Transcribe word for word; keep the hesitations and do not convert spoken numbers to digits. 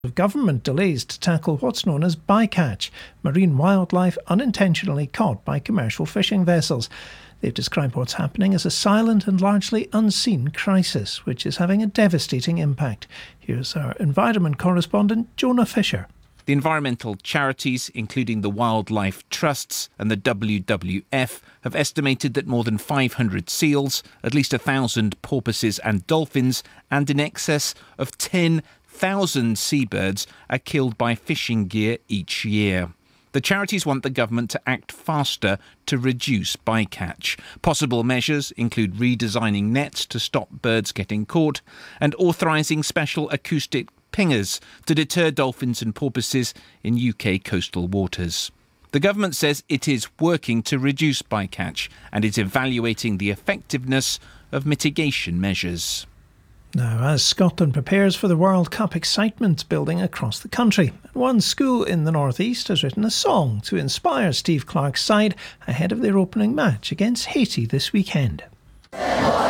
of government delays to tackle what's known as bycatch, marine wildlife unintentionally caught by commercial fishing vessels. They've described what's happening as a silent and largely unseen crisis, which is having a devastating impact. Here's our environment correspondent, Jonah Fisher. The environmental charities, including the wildlife trusts and the W W F, have estimated that more than five hundred seals, at least one thousand porpoises and dolphins, and in excess of ten thousand seabirds are killed by fishing gear each year. The charities want the government to act faster to reduce bycatch. Possible measures include redesigning nets to stop birds getting caught and authorising special acoustic pingers to deter dolphins and porpoises in U K coastal waters. The government says it is working to reduce bycatch and is evaluating the effectiveness of mitigation measures. Now, as Scotland prepares for the World Cup, excitement's building across the country. One school in the northeast has written a song to inspire Steve Clarke's side ahead of their opening match against Haiti this weekend.